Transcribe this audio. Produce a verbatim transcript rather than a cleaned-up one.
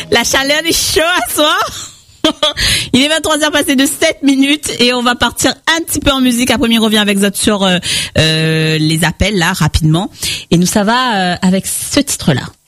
La chaleur est chaud à soir. Il est vingt-trois heures passées de sept minutes et on va partir un petit peu en musique. Après, on revient avec Zot sur euh, euh, les appels là rapidement. Et nous, ça va euh, avec ce titre-là.